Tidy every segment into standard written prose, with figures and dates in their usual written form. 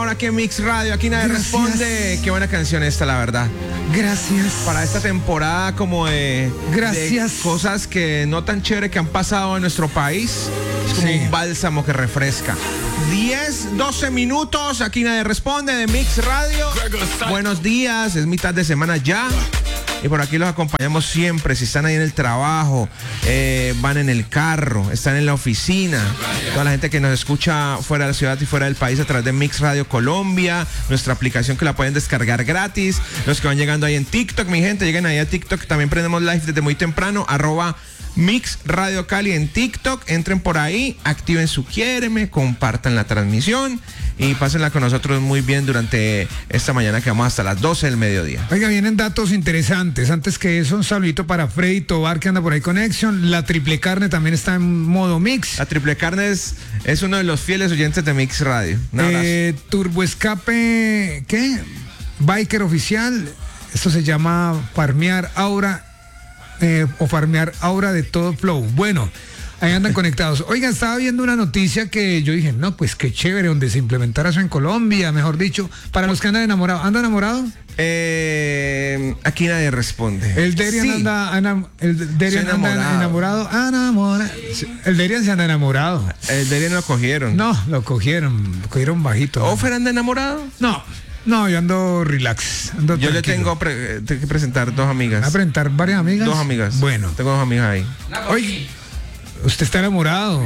Ahora que Mix Radio, aquí nadie responde. Qué buena canción esta, la verdad. Gracias. Para esta temporada como de cosas que no tan chévere que han pasado en nuestro país. Es como un bálsamo que refresca. 10, 12 minutos, aquí nadie responde de Mix Radio. Buenos días, es mitad de semana ya. Y por aquí los acompañamos siempre. Si están ahí en el trabajo, van en el carro, están en la oficina. Toda la gente que nos escucha fuera de la ciudad y fuera del país a través de Mix Radio Colombia, nuestra aplicación que la pueden descargar gratis. Los que van llegando ahí en TikTok, mi gente, lleguen ahí a TikTok. También prendemos live desde muy temprano, @Mix Radio Cali en TikTok. Entren por ahí, activen su quiéreme, compartan la transmisión y pásenla con nosotros muy bien durante esta mañana que vamos hasta las 12 del mediodía. Oiga, vienen datos interesantes. Antes que eso, un saludito para Freddy Tobar, que anda por ahí con Action. La Triple Carne también está en modo Mix. La Triple Carne es uno de los fieles oyentes de Mix Radio. Turbo Escape, ¿qué? Biker Oficial. Esto se llama Farmear Aura. O Farmear Aura de todo Flow. Bueno, ahí andan conectados. Oiga, estaba viendo una noticia que yo dije, no, pues qué chévere donde se implementara eso en Colombia, mejor dicho, para los que andan enamorados. ¿Andan enamorados? Aquí nadie responde. El Derian anda enamorado. El Derian se anda enamorado. El Derian lo cogieron. No, lo cogieron bajito. ¿Ofer anda enamorado? No, yo ando relax. Yo le tengo que presentar dos amigas. ¿A presentar varias amigas? Dos amigas. Bueno. Tengo dos amigas ahí. Oye, usted está enamorado.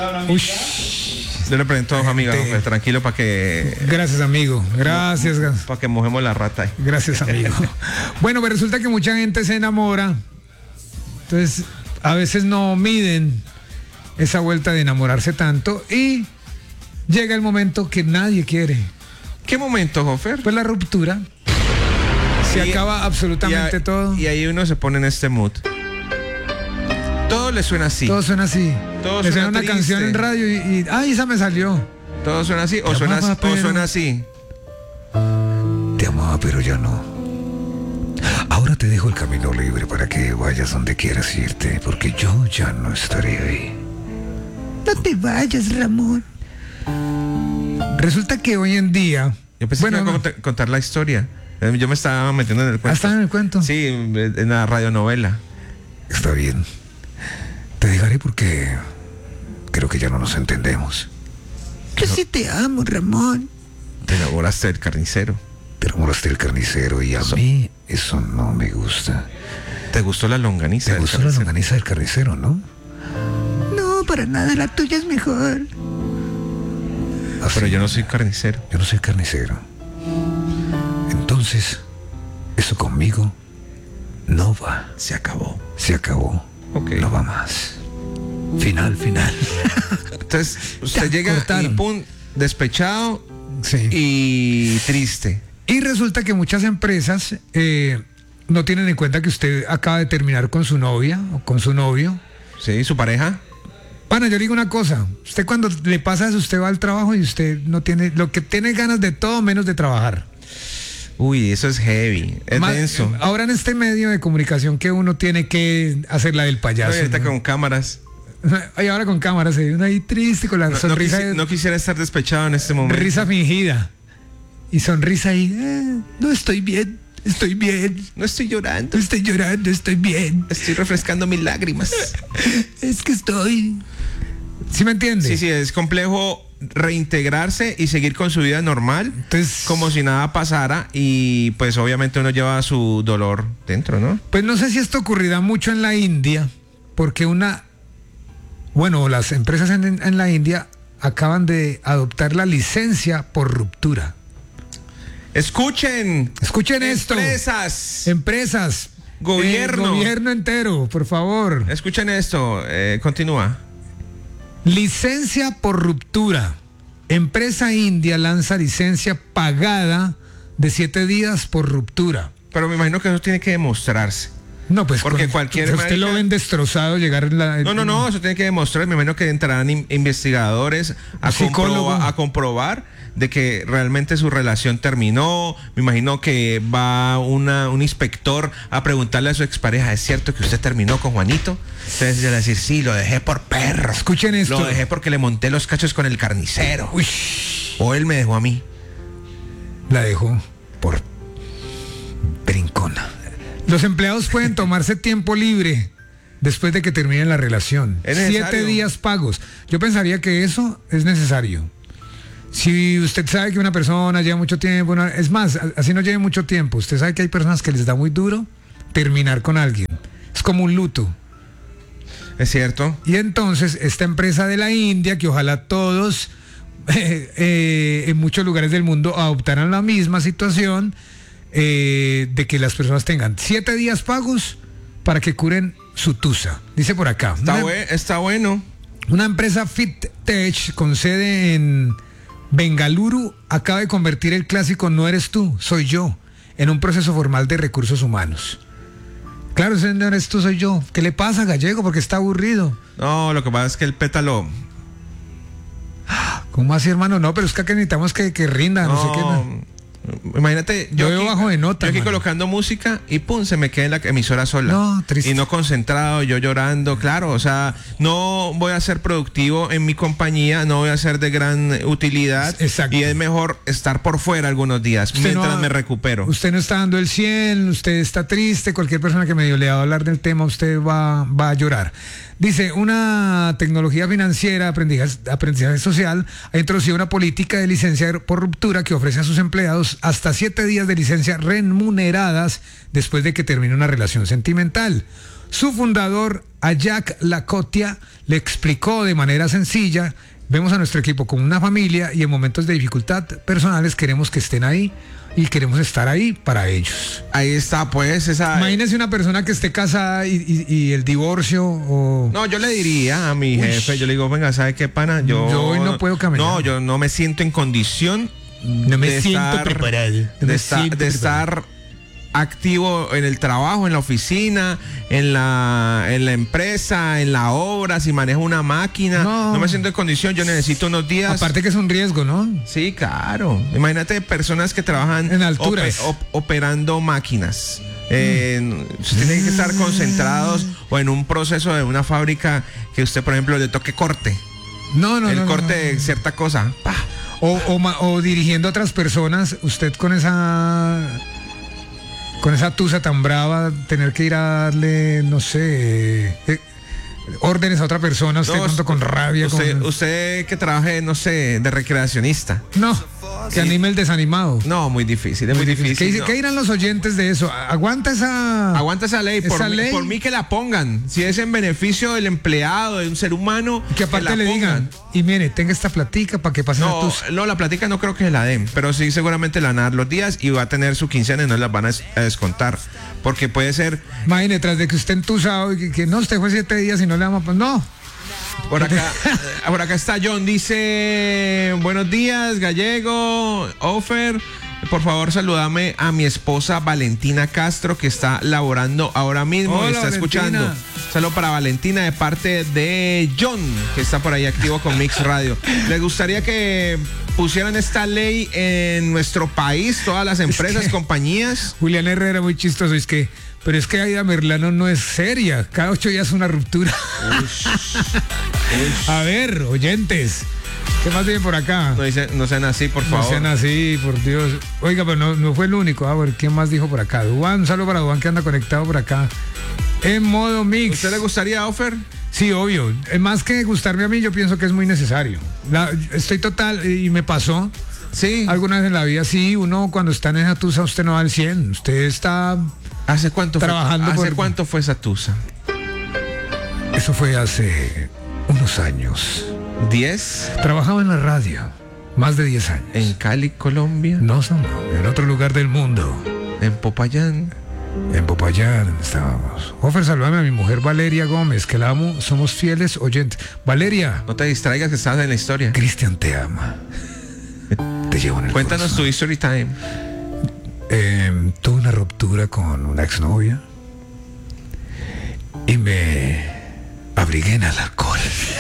Yo le presento dos amigas, pues, tranquilo para que... Gracias, amigo. Gracias. Para que mojemos la rata ahí. Gracias, amigo. Bueno, pues resulta que mucha gente se enamora. Entonces, a veces no miden esa vuelta de enamorarse tanto y llega el momento que nadie quiere. ¿Qué momento, Jofer? Pues la ruptura. Se acaba absolutamente todo. Y ahí uno se pone en este mood. Todo le suena así. Todo suena así. Todo le suena una triste. canción en radio y esa me salió. Todo suena así o suena así. Te amaba, pero ya no. Ahora te dejo el camino libre para que vayas donde quieras irte, porque yo ya no estaré ahí. No te vayas, Ramón. Resulta que hoy en día... Yo pensé que iba a contar la historia. Yo me estaba metiendo en el cuento. ¿Estás en el cuento? Sí, en la radionovela. Está bien. Te dejaré porque creo que ya no nos entendemos. Yo sí te amo, Ramón. Te enamoraste del carnicero. Te enamoraste del carnicero y a mí eso no me gusta. ¿Te gustó la longaniza? ¿Te gustó la longaniza del carnicero, no? No, para nada, la tuya es mejor. Así, pero yo no soy carnicero. Yo no soy carnicero. Entonces, eso conmigo no va. Se acabó. Se acabó. Okay. No va más. Final. Entonces, usted llega y pum, despechado y triste. Y resulta que muchas empresas no tienen en cuenta que usted acaba de terminar con su novia o con su novio. Sí, su pareja. Bueno, yo digo una cosa, usted cuando le pasa eso, usted va al trabajo y usted no tiene, lo que tiene ganas de todo menos de trabajar. Uy, eso es heavy, es denso. Ahora en este medio de comunicación que uno tiene que hacer la del payaso. Ahorita con cámaras. Ay, ahora con cámaras, uno ahí triste con la sonrisa. No quisiera estar despechado en este momento. Risa fingida. Y sonrisa ahí, no estoy bien. Estoy bien. No estoy llorando. No estoy llorando, estoy bien. Estoy refrescando mis lágrimas. Es que estoy... ¿Sí me entiende? Sí, es complejo reintegrarse y seguir con su vida normal. Entonces, como si nada pasara y pues obviamente uno lleva su dolor dentro, ¿no? Pues no sé si esto ocurrirá mucho en la India, porque las empresas en la India acaban de adoptar la licencia por ruptura. Escuchen esto. Empresas. Gobierno entero, por favor. Escuchen esto. Continúa. Licencia por ruptura. Empresa india lanza licencia pagada de 7 días por ruptura. Pero me imagino que eso tiene que demostrarse. No, pues porque cualquier usted lo ven destrozado llegar en la... No, eso tiene que demostrar. Me imagino que entrarán investigadores a comprobar de que realmente su relación terminó. Me imagino que va un inspector a preguntarle a su expareja, ¿es cierto que usted terminó con Juanito? Entonces ella va a decir, sí, lo dejé por perro. Escuchen esto. Lo dejé porque le monté los cachos con el carnicero. Uy. O él me dejó a mí. La dejó. Por brincona. Los empleados pueden tomarse tiempo libre después de que terminen la relación. ¿Es necesario? 7 días pagos. Yo pensaría que eso es necesario. Si usted sabe que una persona lleva mucho tiempo, es más, así no lleve mucho tiempo, usted sabe que hay personas que les da muy duro terminar con alguien. Es como un luto. Es cierto. Y entonces esta empresa de la India, que ojalá todos en muchos lugares del mundo adoptaran la misma situación, de que las personas tengan 7 días pagos para que curen su tusa. Dice por acá. Está bueno. Una empresa FitTech con sede en Bengaluru acaba de convertir el clásico "no eres tú, soy yo" en un proceso formal de recursos humanos. Claro, ese "no eres tú, soy yo". ¿Qué le pasa, Gallego? Porque está aburrido. No, lo que pasa es que el pétalo... ¿Cómo así, hermano? No, pero es que acá necesitamos que rinda, no sé qué. No. Imagínate, Yo veo bajo de nota, yo aquí mano. colocando música y pum, se me queda en la emisora sola. No, triste. Y no concentrado, yo llorando, claro, o sea, no voy a ser productivo en mi compañía, no voy a ser de gran utilidad. Exacto. Y es mejor estar por fuera algunos días mientras me recupero. Usted no está dando el 100, usted está triste, cualquier persona que medio le va a hablar del tema, usted va a llorar. Dice, una tecnología financiera, aprendizaje social, ha introducido una política de licencia por ruptura que ofrece a sus empleados hasta 7 días de licencia remuneradas después de que termine una relación sentimental. Su fundador, Ajak Lakotia, le explicó de manera sencilla: vemos a nuestro equipo como una familia y en momentos de dificultad personales queremos que estén ahí y queremos estar ahí para ellos. Ahí está, pues, esa... Imagínese una persona que esté casada y el divorcio o... No, yo le diría a mi jefe, yo le digo, venga, ¿sabe qué, pana? Yo hoy no puedo caminar. No, yo no me siento en condición No me siento preparado. de estar activo en el trabajo, en la oficina, en la empresa, en la obra, si manejo una máquina. No me siento en condición, yo necesito unos días. Aparte que es un riesgo, ¿no? Sí, claro. Imagínate personas que trabajan en alturas, operando máquinas. Tienen que estar concentrados o en un proceso de una fábrica que usted, por ejemplo, le toque corte. El corte de cierta cosa. O dirigiendo a otras personas, usted con esa tusa tan brava, tener que ir a darle, no sé, órdenes a otra persona, usted pronto con rabia. Usted que trabaje, no sé, de recreacionista. No, que anime el desanimado. No, muy difícil, es muy difícil. ¿Qué dirán los oyentes de eso? Aguanta esa ley, por mí que la pongan. Si es en beneficio del empleado, de un ser humano, que aparte le digan, y mire, tenga esta platica para que pase la tusa. No, la platica no creo que se la den, pero sí seguramente la van a dar los días y va a tener su quincena y no las van a descontar. Porque puede ser... Imagínate, tras de que usted entusado y que no, usted fue 7 días y no le vamos a... Pues no. Por acá está John, dice: buenos días, Gallego, Ofer. Por favor, saludame a mi esposa Valentina Castro, que está laborando ahora mismo. Hola, y está Valentina. escuchando. Saludo para Valentina de parte de John, que está por ahí activo con Mix Radio. ¿Les gustaría que pusieran esta ley en nuestro país, todas las empresas, compañías? Julián Herrera, muy chistoso, pero es que Aida Merlano no es seria. Cada 8 días una ruptura. A ver, oyentes, ¿qué más viene por acá? No sean así, por favor. No sean así, por Dios. Oiga, pero no fue el único. A ver, ¿quién más dijo por acá? Duan, un saludo para Duan, que anda conectado por acá en modo mix. ¿Usted le gustaría, Ofer? Sí, obvio. Más que gustarme a mí, yo pienso que es muy necesario. Estoy total, y me pasó. Sí. Alguna vez en la vida, sí, uno cuando está en esa tusa, usted no va al 100. Usted está... ¿Hace cuánto trabajando fue esa tusa? Eso fue hace unos años. ¿10? Trabajaba en la radio, más de 10 años. ¿En Cali, Colombia? No, en otro lugar del mundo. ¿En Popayán? En Popayán estábamos. Ofer, saludame a mi mujer Valeria Gómez, que la amo, somos fieles oyentes. Valeria. No te distraigas, que estás en la historia. Cristian te ama. Te llevo en el Cuéntanos corazón. tu story time. Tuve una ruptura con una exnovia y me abrigué en el alcohol.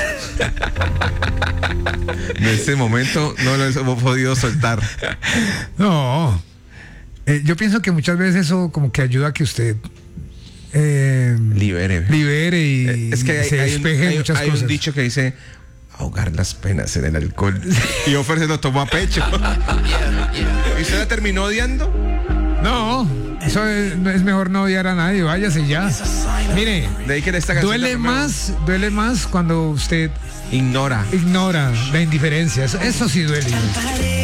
En este momento no lo hemos podido soltar. No, yo pienso que muchas veces eso como que ayuda a que usted libere y es que se despeje muchas cosas. Hay un dicho que dice: ahogar las penas en el alcohol. Y Ofer se lo tomó a pecho. Y usted terminó odiando? No, eso es mejor no odiar a nadie, váyase ya. Mire, De ahí que esta canción duele más cuando usted ignora. ignora la indiferencia. Eso sí duele.